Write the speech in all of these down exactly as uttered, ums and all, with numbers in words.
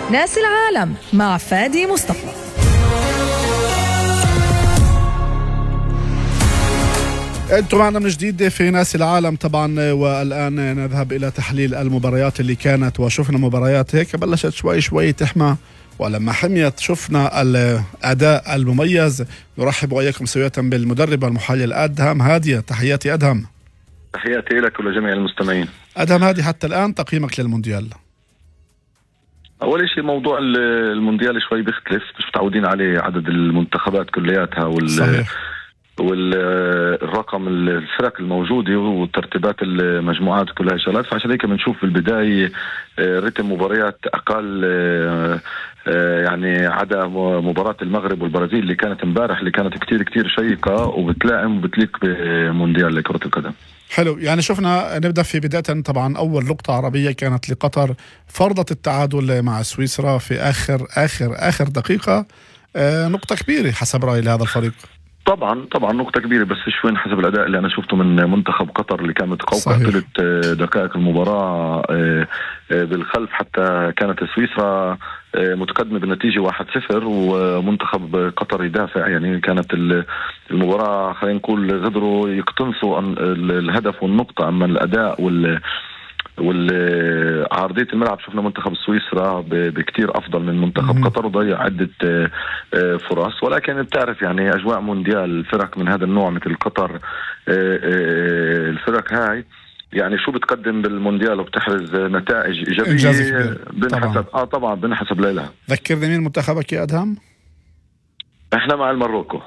ناس العالم مع فادي مصطفى. انتم معنا من جديد في ناس العالم طبعا، والآن نذهب إلى تحليل المباريات اللي كانت، وشفنا مباريات هيك بلشت شوي شوي تحمى، ولما حميت شفنا الأداء المميز. نرحب وإياكم سوية بالمدرب والمحلل أدهم هادي. تحياتي أدهم. تحياتي لك ولجميع المستمعين. أدهم هادي، حتى الآن تقييمك للمونديال؟ أول شيء موضوع المونديال شوي بيختلف، مش متعودين عليه، عدد المنتخبات كلياتها وال صحيح. والرقم الفرق الموجودة وترتيبات المجموعات كلها شغلات، فعشان هيك بنشوف في البداية رتم مباريات أقل، يعني عدا مباراة المغرب والبرازيل اللي كانت امبارح اللي كانت كتير كتير شيقة وبتلائم وبتليق بمونديال لكرة القدم. حلو، يعني شفنا نبدأ في بداية. طبعا أول نقطة عربية كانت لقطر، فرضت التعادل مع سويسرا في آخر آخر آخر دقيقة. آه نقطة كبيرة حسب رأيي لهذا الفريق. طبعا طبعا نقطة كبيرة، بس شوي حسب الأداء اللي أنا شفته من منتخب قطر اللي كان متقوقع ثلث دقائق المباراة بالخلف، حتى كانت سويسرا متقدمة بالنتيجة واحد صفر ومنتخب قطر يدافع. يعني كانت المباراة خلينا نقول قدروا يقتنصوا الهدف والنقطة، أما الأداء وال والعرضية الملعب شفنا منتخب سويسرا بكتير أفضل من منتخب قطر وضيع عدة فرص. ولكن بتعرف يعني أجواء مونديال الفرق من هذا النوع مثل قطر، الفرق هاي يعني شو بتقدم بالمونديال وبتحرز نتائج إيجابية بنحسب. آه طبعا بنحسب لها. ذكرني مين منتخبك يا أدهم؟ احنا مع المروكو.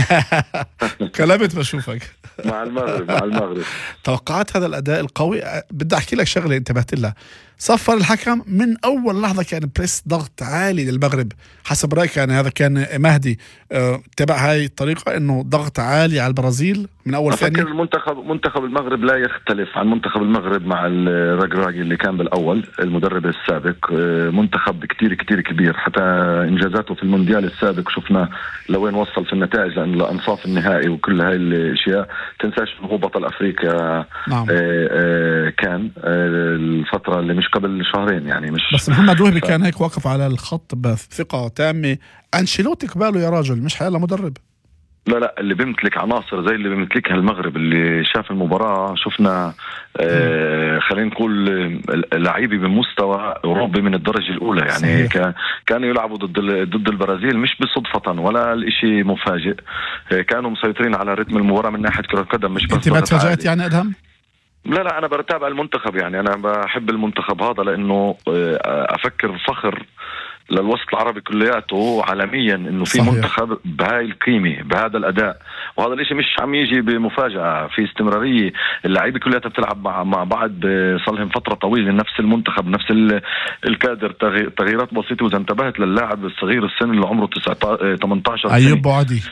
كلمت بشوفك. مع المغرب مع المغرب. توقعت هذا الأداء القوي. بدي أحكي لك شغلة انتبهت لها. صفر الحكم من أول لحظة، كان بريس ضغط عالي للمغرب. حسب رأيك يعني هذا كان مهدي اه تبع هاي الطريقة، إنه ضغط عالي على البرازيل من أول ثانية؟ أفكر المنتخب منتخب المغرب لا يختلف عن منتخب المغرب مع الرجراجي اللي كان بالأول المدرب السابق. منتخب كتير كتير كبير، حتى إنجازاته في المونديال السابق شفنا لوين وصل في النتائج لأنصاف النهائي وكل هاي الأشياء. تنساش إنه هو بطل أفريقيا. نعم. آآ آآ كان آآ الفترة اللي مش قبل شهرين يعني مش بس محمد وهبي ف... كان هيك واقف على الخط بثقة تامة. أنشيلوتي قباله يا راجل، مش حيلا مدرب. لا لا اللي بيمتلك عناصر زي اللي بيمتلكها المغرب. اللي شاف المباراة شفنا آه خلينا نقول لعيبي بمستوى أوروبي من الدرجة الأولى. يعني كان كانوا يلعبوا ضد ضد البرازيل مش بصدفة ولا الإشي مفاجئ. آه كانوا مسيطرين على رتم المباراة من ناحية كرة القدم. مش بس أنت ما تفاجأت يعني أدهم؟ لا لا أنا بتابع المنتخب، يعني أنا بحب المنتخب هذا لأنه أفكر فخر للوسط العربي كلياته عالميا انه في منتخب بهاي القيمه بهذا الاداء. وهذا الاشي مش عم يجي بمفاجاه، في استمراريه. اللعيبه كلياتها بتلعب مع مع بعض صار لهم فتره طويله، نفس المنتخب نفس الكادر، تغييرات بسيطه. واذا انتبهت للاعب الصغير السن اللي عمره ثمانية عشر سنه ايوب بوعدي،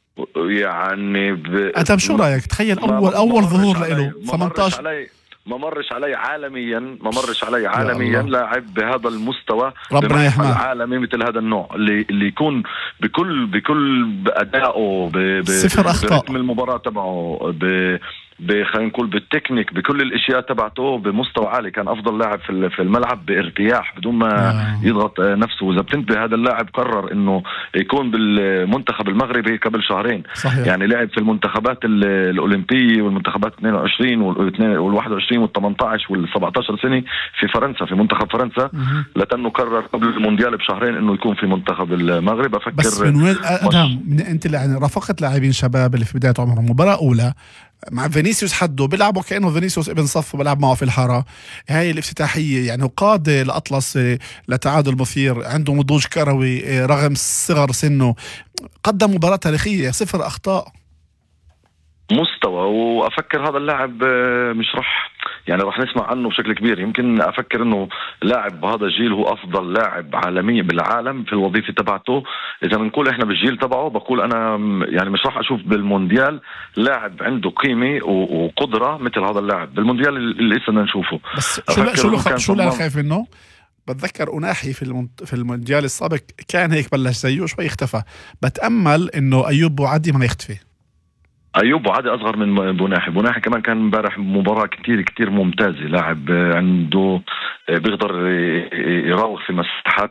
يعني ب... انت شو رايك؟ تخيل اول اول ظهور له ثمانية عشر. ما مرش علي عالميا ما مرش علي عالميا لاعب بهذا المستوى ربنا يحميه العالمي مثل هذا النوع اللي اللي يكون بكل بكل ادائه صفر اخطاء برتم المباراه تبعه ب خلينا نقول بالتكنيك بكل الاشياء تبعته بمستوى عالي. كان افضل لاعب في في الملعب بارتياح بدون ما آه. يضغط نفسه. واذا بتنتبه هذا اللاعب قرر انه يكون بالمنتخب المغربي قبل شهرين. صحيح. يعني لعب في المنتخبات الاولمبيه والمنتخبات اثنين وعشرين والواحد وعشرين والثمانية عشر والسبعة عشر سنه في فرنسا في منتخب فرنسا، لانه قرر قبل المونديال بشهرين انه يكون في منتخب المغرب. افكر بس من وين ادهم من انت اللي يعني رافقت لاعبين شباب اللي في بدايه عمرهم مباراه اولى مع فينيسيوس، حده بيلعبوا كأنه فينيسيوس ابن صف وبلعب معه في الحارة. هاي الافتتاحية يعني قاد الأطلس لتعادل مثير، عنده نضوج كروي رغم صغر سنه، قدم مباراة تاريخية، صفر أخطاء مستوى. وأفكر هذا اللاعب مش رح يعني راح نسمع عنه بشكل كبير. يمكن أفكر إنه لاعب بهذا الجيل هو أفضل لاعب عالمي بالعالم في الوظيفة تبعته. إذا بنقول إحنا بالجيل تبعه بقول أنا يعني مش راح أشوف بالمونديال لاعب عنده قيمة وقدرة مثل هذا اللاعب بالمونديال اللي لسه بدنا نشوفه. بس شو لا شو لا شو لا خايف منه؟ بتذكر أناحي في المنت... في المونديال السابق كان هيك بلش زيه شوي اختفى. بتأمل إنه أيوب بوعدي ما يختفي. أيوب وعادي أصغر من بوناحي. بوناحي كمان كان امبارح مباراة كتير كتير ممتازة. لاعب عنده بيقدر يراوغ في مساحات